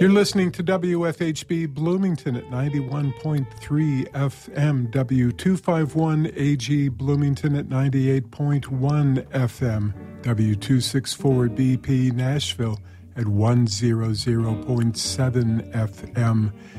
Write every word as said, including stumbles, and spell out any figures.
You're listening to W F H B Bloomington at ninety-one point three F M, W two fifty-one A G Bloomington at ninety-eight point one F M, W two sixty-four B P Nashville at one hundred point seven F M.